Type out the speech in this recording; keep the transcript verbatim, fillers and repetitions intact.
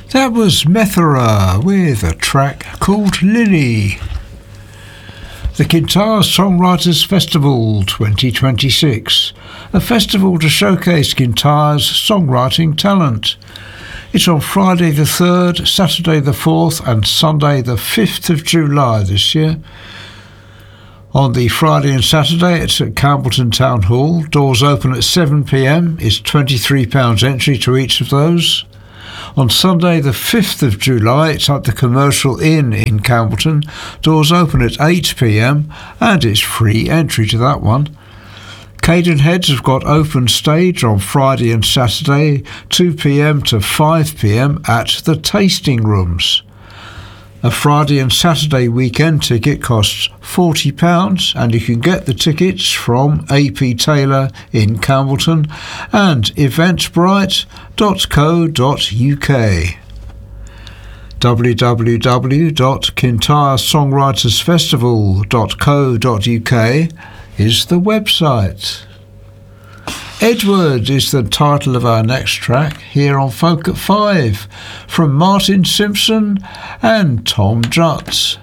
That was Methera with a track called Lily. The Kintyre Songwriters Festival twenty twenty-six, a festival to showcase Kintyre's songwriting talent. It's on Friday the third, Saturday the fourth and Sunday the fifth of July this year. On the Friday and Saturday it's at Campbellton Town Hall. Doors open at seven p m. It's twenty-three pounds entry to each of those. On Sunday the fifth of July it's at the Commercial Inn in Campbellton. Doors open at eight p m and it's free entry to that one. Cadenheads have got open stage on Friday and Saturday, two p m to five p m at the Tasting Rooms. A Friday and Saturday weekend ticket costs forty pounds and you can get the tickets from A P Taylor in Campbellton and eventbrite dot co dot u k. w w w dot kintyre songwriters festival dot co dot u k is the website. Edward is the title of our next track here on Folk at Five from Martin Simpson and Tom Jutz.